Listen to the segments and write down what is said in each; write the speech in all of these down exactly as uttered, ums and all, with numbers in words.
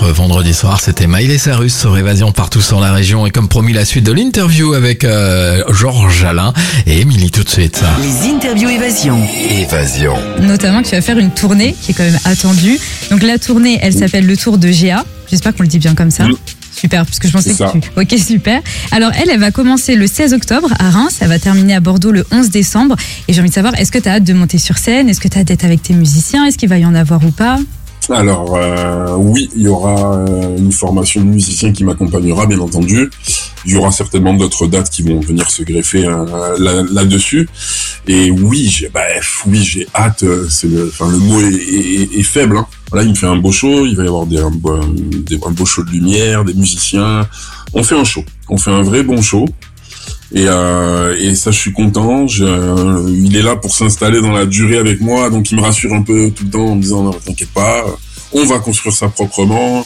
notre vendredi soir, c'était Miley Cyrus sur Évasion partout sur la région. Et comme promis, la suite de l'interview avec euh, Georges Alain et Émilie tout de suite. Les interviews Évasion. Évasion. Notamment, tu vas faire une tournée qui est quand même attendue. Donc la tournée, elle s'appelle le Tour de G A. J'espère qu'on le dit bien comme ça. Mmh. Super, parce que je pensais C'est que ça. tu... Ok, super. Alors elle, elle va commencer le seize octobre à Reims. Elle va terminer à Bordeaux le onze décembre. Et j'ai envie de savoir, est-ce que tu as hâte de monter sur scène? Est-ce que tu as hâte d'être avec tes musiciens? Est-ce qu'il va y en avoir ou pas? Alors euh, oui, il y aura euh, une formation de musicien qui m'accompagnera, bien entendu. Il y aura certainement d'autres dates qui vont venir se greffer euh, là, là-dessus. Et oui, j'ai, bah, oui, j'ai hâte. C'est le, enfin, le mot est, est, est faible. Hein. Là, il me fait un beau show. Il va y avoir des, un, beau, des, un beau show de lumière, des musiciens. On fait un show. On fait un vrai bon show. Et, euh, et ça, je suis content. Je, euh, il est là pour s'installer dans la durée avec moi, donc il me rassure un peu tout le temps en me disant non, t'inquiète pas, on va construire ça proprement.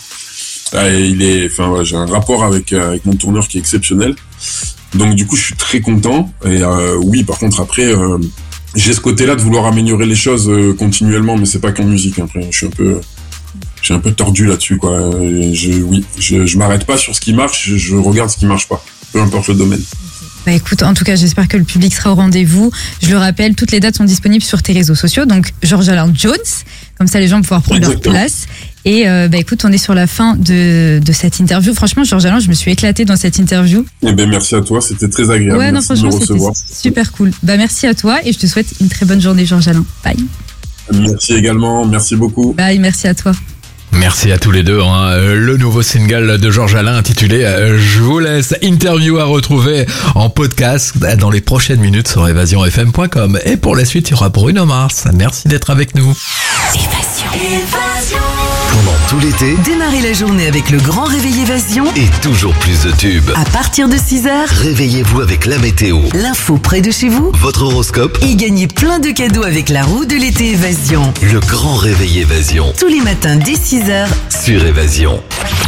Et il est, enfin, ouais, j'ai un rapport avec avec mon tourneur qui est exceptionnel. Donc du coup, je suis très content. Et euh, oui, par contre, après, euh, j'ai ce côté-là de vouloir améliorer les choses euh, continuellement, mais c'est pas qu'en musique. Après, je suis un peu, je suis un peu tordu là-dessus, quoi. Et je, oui, je, je m'arrête pas sur ce qui marche, je, je regarde ce qui marche pas, peu importe le domaine. Bah écoute, en tout cas, j'espère que le public sera au rendez-vous. Je le rappelle, toutes les dates sont disponibles sur tes réseaux sociaux, donc Georges Alain Jones, comme ça les gens vont pouvoir prendre Exactement. leur place. Et euh, bah écoute, on est sur la fin de, de cette interview. Franchement, Georges Alain, je me suis éclatée dans cette interview. Eh ben merci à toi, c'était très agréable. Ouais, non, merci de franchement, me recevoir. c'était super cool. Bah merci à toi et je te souhaite une très bonne journée, Georges Alain. Bye. Merci également, merci beaucoup. Bye, merci à toi. Merci à tous les deux. Hein. Le nouveau single de Georges Alain intitulé euh, Je vous laisse, interview à retrouver en podcast dans les prochaines minutes sur évasion f m point com. Et pour la suite, il y aura Bruno Mars. Merci d'être avec nous. Évasion. Évasion. Pendant tout l'été, Démarrez la journée avec le grand réveil Évasion. et toujours plus de tubes. À partir de six heures, Réveillez-vous avec la météo, l'info près de chez vous. votre horoscope, Et gagnez plein de cadeaux avec la roue de l'été Évasion. le grand réveil Évasion Tous les matins dès six heures. sur Évasion.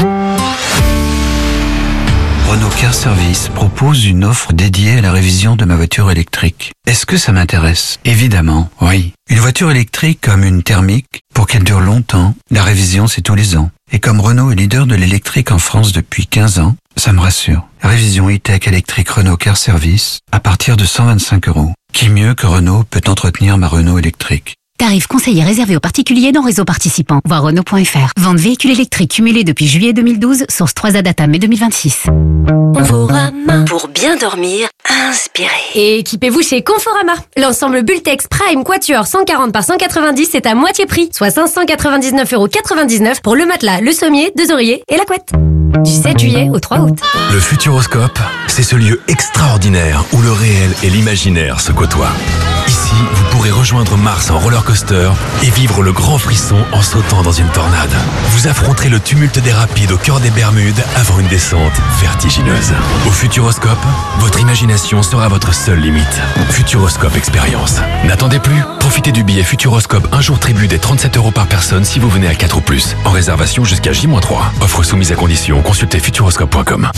Renault Car Service propose une offre dédiée à la révision de ma voiture électrique. Est-ce que ça m'intéresse? Évidemment, oui. Une voiture électrique comme une thermique, pour qu'elle dure longtemps, la révision c'est tous les ans. Et comme Renault est leader de l'électrique en France depuis quinze ans, ça me rassure. Révision e-tech électrique Renault Car Service à partir de cent vingt-cinq euros. Qui mieux que Renault peut entretenir ma Renault électrique? Tarif conseillé réservé aux particuliers dans réseau participant. Voir Renault point f r. Vente véhicule électrique cumulé depuis juillet deux mille douze. Source trois A Data mai deux mille vingt-six. Conforama. Pour bien dormir, inspirez. Et équipez-vous chez Conforama. L'ensemble Bultex Prime Quatuor cent quarante par cent quatre-vingt-dix est à moitié prix, soit cinq cent quatre-vingt-dix-neuf euros quatre-vingt-dix-neuf pour le matelas, le sommier, deux oreillers et la couette. Du sept juillet au trois août. Le Futuroscope, c'est ce lieu extraordinaire où le réel et l'imaginaire se côtoient. Ici, vous pourrez rejoindre Mars en roller coaster et vivre le grand frisson en sautant dans une tornade. Vous affronterez le tumulte des rapides au cœur des Bermudes avant une descente vertigineuse. Au Futuroscope, votre imagination sera votre seule limite. Futuroscope Expérience. N'attendez plus, profitez du billet Futuroscope un jour tribut des trente-sept euros par personne si vous venez à quatre ou plus. En réservation jusqu'à J moins trois. Offre soumise à condition, consultez futuroscope point com.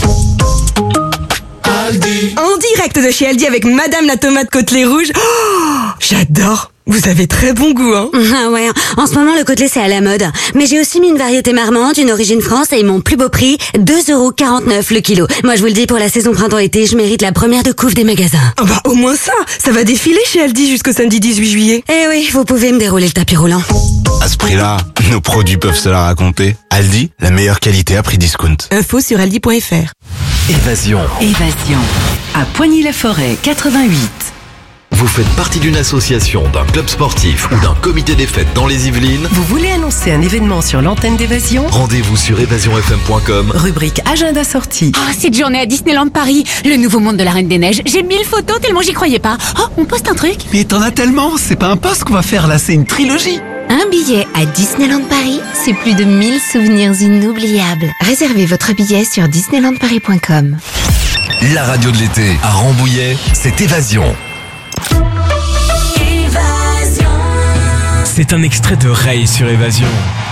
En direct de chez Aldi avec Madame la tomate côtelée rouge. Oh, j'adore. Vous avez très bon goût, hein. Ah ouais, en ce moment le côtelé c'est à la mode. Mais j'ai aussi mis une variété marmande, une origine France et mon plus beau prix, deux euros quarante-neuf le kilo. Moi je vous le dis, pour la saison printemps-été, je mérite la première de couve des magasins. Ah bah au moins ça, ça va défiler chez Aldi jusqu'au samedi dix-huit juillet. Eh oui, vous pouvez me dérouler le tapis roulant. À ce prix-là, nos produits peuvent se la raconter. Aldi, la meilleure qualité à prix discount. Info sur aldi point f r. Évasion. Évasion. À Poigny-la-Forêt, quatre-vingt-huit. Vous faites partie d'une association, d'un club sportif ou d'un comité des fêtes dans les Yvelines? Vous voulez annoncer un événement sur l'antenne d'Évasion? Rendez-vous sur évasion f m point com. Rubrique agenda sortie. Oh, cette journée à Disneyland Paris, le nouveau monde de la Reine des Neiges. J'ai mille photos tellement j'y croyais pas. Oh, on poste un truc? Mais t'en as tellement, c'est pas un post qu'on va faire là, c'est une trilogie. Un billet à Disneyland Paris, c'est plus de mille souvenirs inoubliables. Réservez votre billet sur disneyland paris point com. La radio de l'été à Rambouillet, c'est Évasion. C'est un extrait de Ray sur Évasion.